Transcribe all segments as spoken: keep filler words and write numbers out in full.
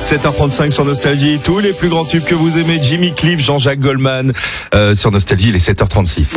sept heures trente-cinq sur Nostalgie, tous les plus grands tubes que vous aimez, Jimmy Cliff, Jean-Jacques Goldman, euh, sur Nostalgie, il est sept heures trente-six.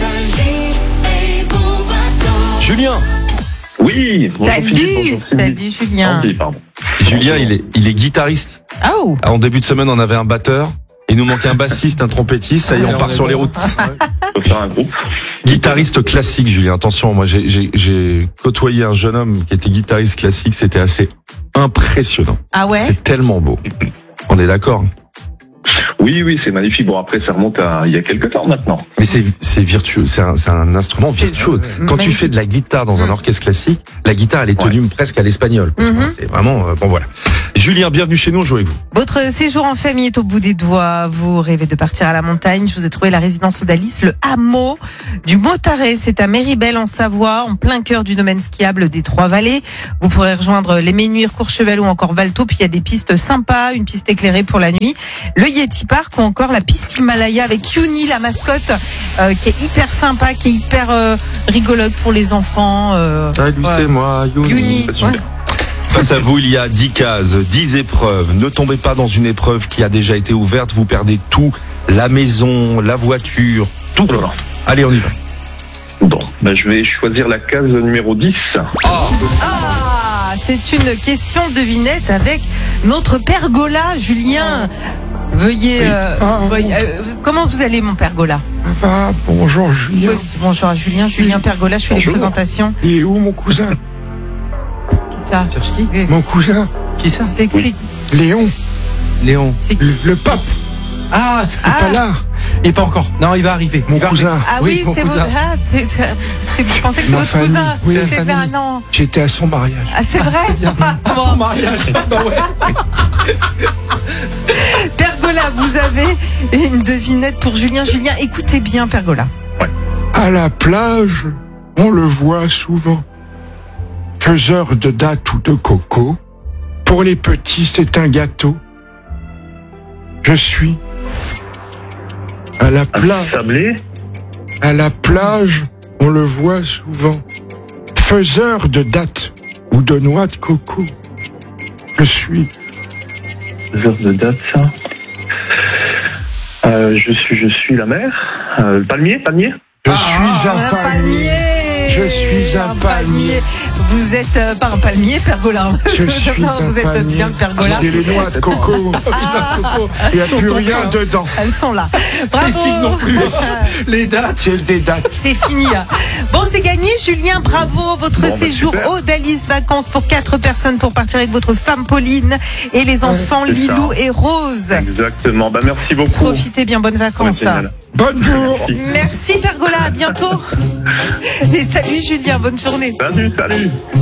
Julien. Oui, bonjour Salut, Philippe, bonjour salut Philippe. Julien. Andy, pardon. Julien, il est, il est guitariste. Oh. En début de semaine, on avait un batteur. Il nous manquait un bassiste, un trompettiste. Ça y est, on part sur les routes. On peut faire un groupe. Guitariste classique, Julien. Attention, moi, j'ai, j'ai, j'ai côtoyé un jeune homme qui était guitariste classique. C'était assez impressionnant. Ah ouais? C'est tellement beau. On est d'accord? Oui, oui, c'est magnifique. Bon, après, ça remonte à il y a quelques temps maintenant. Mais c'est, c'est virtueux. C'est un, c'est un instrument C'est virtueux. Quand magnifique. tu fais de la guitare dans un orchestre classique, la guitare, elle est tenue presque à l'espagnol. Mhm. C'est vraiment, euh, bon, voilà. Julien, bienvenue chez nous. On joue avec vous. Votre séjour en famille est au bout des doigts. Vous rêvez de partir à la montagne. Je vous ai trouvé la résidence Odalis, le hameau du Motaret. C'est à Méribel en Savoie, en plein cœur du domaine skiable des Trois-Vallées. Vous pourrez rejoindre les Ménuires, Courchevel ou encore Valto. Puis il y a des pistes sympas, une piste éclairée pour la nuit, le Yeti Park ou encore la piste Himalaya avec Yuni, la mascotte, euh, qui est hyper sympa, qui est hyper euh, rigolote pour les enfants. Euh, Salut, ouais. c'est moi, Yuni. Yuni. C'est super. Ouais. Face à vous, il y a dix cases, dix épreuves. Ne tombez pas dans une épreuve qui a déjà été ouverte. Vous perdez tout. La maison, la voiture, tout. Voilà. Allez, on y va. Bon, ben, je vais choisir la case numéro dix. Ah, c'est une question devinette avec notre pergola, Julien. Veuillez, euh, Ah, veuillez- euh, comment vous allez, mon pergola? Ah, bonjour Julien. Oui, bonjour à Julien, Julien Pergola, je fais les Bonjour. présentations. Il est où mon cousin? Qui ça? Oui. Mon cousin Qui ça? C'est que c'est- Léon, Léon. c'est- le, le pape. Ah, c'est Ah. Pas là. et pas encore. Non, il va arriver. Mon Il va cousin. arriver. Ah oui, mon c'est votre. cousin. Ah, c'est, c'est- c'est- je pensais que c'est Ma votre famille. cousin. Oui, c'est la c'est- ah, famille. non. J'étais à son mariage. Ah, c'est vrai? À son mariage. Bah ouais. Pergola, vous avez une devinette pour Julien. Julien, écoutez bien, Pergola. À la plage, on le voit souvent. Faiseur de dattes ou de coco. Pour les petits, c'est un gâteau. Je suis à la plage. Sablé. À la plage, on le voit souvent. Faiseur de dattes ou de noix de coco. Je suis Heures de date, ça. Euh, je suis, je suis la mer. Euh, le palmier, palmier. Je suis un Un palmier. Je suis un palmier. Vous êtes euh, pas un palmier, Pergola. Je suis Non, un vous êtes palmier. bien le Pergola. J'ai les noix de coco. Il n'y a Sont plus tombées, rien hein. dedans. Elles sont là. Bravo. Les filles non plus. Les dates. C'est des dates. C'est fini. Bon, c'est gagné, Julien. Bravo. Votre Bon, bah, séjour super. Odalis vacances pour quatre personnes pour partir avec votre femme Pauline et les enfants c'est Lilou ça. et Rose. Exactement. Bah, merci beaucoup. Profitez bien, bonnes vacances. Ouais, génial. Bonne jour. Merci. Merci Pergola, à bientôt. Et salut Julien, bonne journée. Salut, salut.